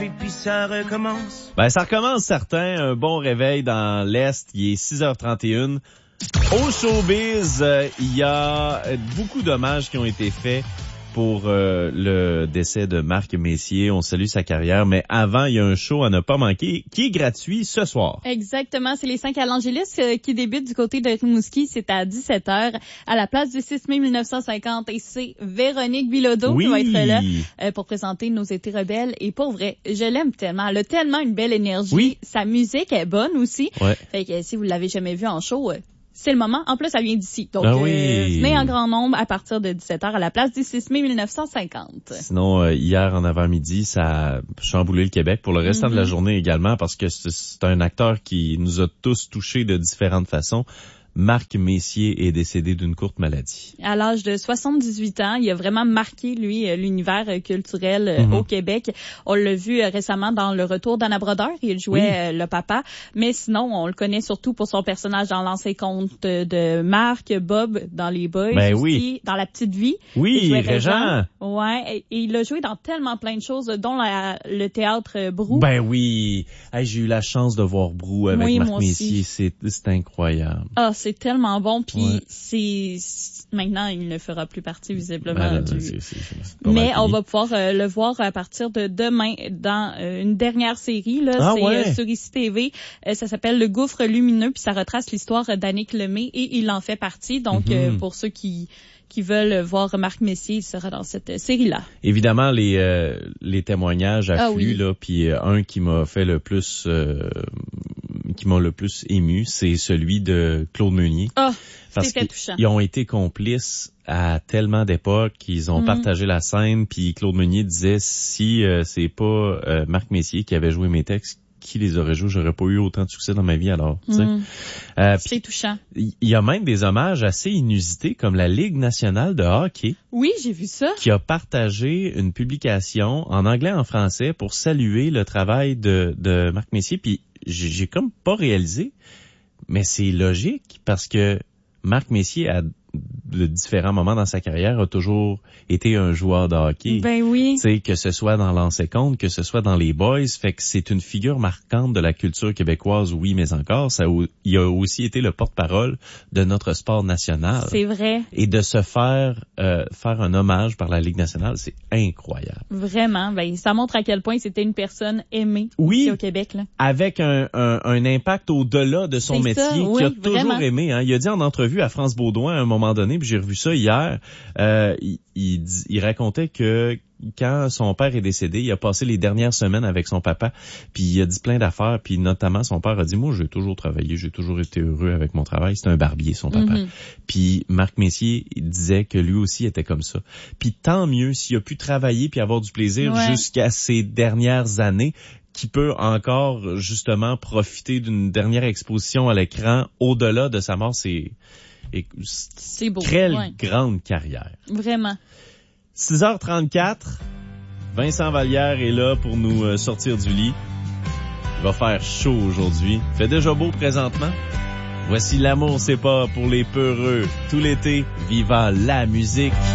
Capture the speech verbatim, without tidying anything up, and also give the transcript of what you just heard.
Et puis ça recommence. Ben, ça recommence certain. Un bon réveil dans l'Est. Il est six heures trente et une. Au showbiz, euh, il y a beaucoup d'hommages qui ont été faits pour euh, le décès de Marc Messier. On salue sa carrière, mais avant, il y a un show à ne pas manquer qui est gratuit ce soir. Exactement, c'est les cinq à l'Angélus euh, qui débute du côté de Rimouski. C'est à dix-sept heures à la place du six mai mille neuf cent cinquante et c'est Véronique Bilodeau oui. qui va être là euh, pour présenter Nos étés rebelles. Et pour vrai, je l'aime tellement. Elle a tellement une belle énergie. Oui. Sa musique est bonne aussi. Ouais. Fait que si vous l'avez jamais vu en show... Euh, c'est le moment. En plus, ça vient d'ici. Donc, ah oui. euh, venez en grand nombre à partir de dix-sept heures à la place du six mai mille neuf cent cinquante. Sinon, euh, hier en avant-midi, ça a chamboulé le Québec pour le restant mm-hmm. de la journée également parce que c'est, c'est un acteur qui nous a tous touchés de différentes façons. Marc Messier est décédé d'une courte maladie. À l'âge de soixante-dix-huit ans, il a vraiment marqué, lui, l'univers culturel mm-hmm. au Québec. On l'a vu récemment dans Le Retour d'Anna Brodeur. Il jouait oui. le papa. Mais sinon, on le connaît surtout pour son personnage dans L'ancien conte de Marc, Bob dans Les Boys, ben aussi, oui. dans La Petite Vie. Oui, Régent. Ouais, et, et il a joué dans tellement plein de choses, dont la, le théâtre Brou. Ben oui. Hey, j'ai eu la chance de voir Brou avec oui, Marc Messier. C'est, c'est incroyable. Ah, c'est tellement bon, puis ouais. c'est maintenant il ne fera plus partie visiblement ben, du... c'est, c'est, c'est mais on va pouvoir euh, le voir à partir de demain dans euh, une dernière série là, ah, c'est ouais. euh, sur I C T V, euh, ça s'appelle Le Gouffre lumineux, puis ça retrace l'histoire d'Annick Lemay et il en fait partie. Donc mm-hmm. euh, pour ceux qui qui veulent voir Marc Messier, il sera dans cette série-là. Évidemment, les euh, les témoignages affluent, ah, oui. là, puis euh, un qui m'a fait le plus, euh, qui m'a le plus ému, c'est celui de Claude Meunier. Ah, parce c'était touchant. Ils ont été complices à tellement d'époques, qu'ils ont mm-hmm. partagé la scène, puis Claude Meunier disait si euh, c'est pas euh, Marc Messier qui avait joué mes textes, qui les aurait joués, j'aurais pas eu autant de succès dans ma vie alors. Mmh. Euh, c'est touchant. Il y a même des hommages assez inusités comme la Ligue nationale de hockey. Oui, j'ai vu ça. Qui a partagé une publication en anglais et en français pour saluer le travail de, de Marc Messier. Puis j'ai, j'ai comme pas réalisé, mais c'est logique parce que Marc Messier a de différents moments dans sa carrière a toujours été un joueur de hockey. Ben oui. Tu sais, que ce soit dans L'ancien conte, que ce soit dans Les Boys, fait que c'est une figure marquante de la culture québécoise, oui, mais encore, ça, il a aussi été le porte-parole de notre sport national. C'est vrai. Et de se faire euh, faire un hommage par la Ligue nationale, c'est incroyable. Vraiment, ben ça montre à quel point c'était une personne aimée oui, ici au Québec là. Avec un, un, un impact au-delà de son c'est métier, ça, oui, qu'il a vraiment. toujours aimé. Hein. Il a dit en entrevue à France Baudouin à un moment donné, puis j'ai revu ça hier, euh, il, il, il racontait que quand son père est décédé, il a passé les dernières semaines avec son papa, puis il a dit plein d'affaires, puis notamment son père a dit « Moi, j'ai toujours travaillé, j'ai toujours été heureux avec mon travail. » C'est un barbier, son papa. Mm-hmm. Puis Marc Messier il disait que lui aussi était comme ça. Puis tant mieux s'il a pu travailler puis avoir du plaisir ouais. jusqu'à ses dernières années, qui peut encore justement profiter d'une dernière exposition à l'écran au-delà de sa mort. C'est... Et c'est beau. Quelle ouais. grande carrière. Vraiment. six heures trente-quatre, Vincent Vallière est là pour nous euh, sortir du lit. Il va faire chaud aujourd'hui. Il fait déjà beau présentement. Voici L'amour, c'est pas pour les peureux. Tout l'été, vivant la musique.